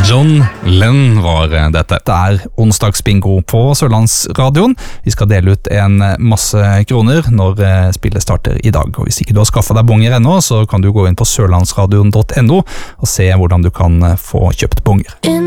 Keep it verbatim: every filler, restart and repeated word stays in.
John Lennon var dette. Det er onsdagsbingo på Sørlandsradioen. Vi skal dele ut en masse kroner når spillet starter i dag. Og hvis ikke du har skaffet deg bonger ennå, så kan du gå inn på sørlandsradion punktum no og se hvordan du kan få kjøpt bonger.